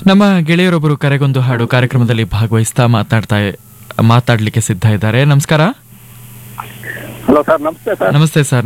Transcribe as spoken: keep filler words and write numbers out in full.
ನಮ್ಮ ಗೆಳೆಯರೊಬ್ಬರು ಕರೆಗೊಂದು ಹಾಡು ಕಾರ್ಯಕ್ರಮದಲ್ಲಿ ಭಾಗವಹಿಸ್ತಾ ಮಾತಾಡ್ತಾ ಮಾತಾಡ್ಲಿಕ್ಕೆ ಸಿದ್ಧ ಇದ್ದಾರೆ. ನಮಸ್ಕಾರ. ಹಲೋ ಸರ್, ನಮಸ್ತೆ ಸರ್. ನಮಸ್ತೆ ಸರ್.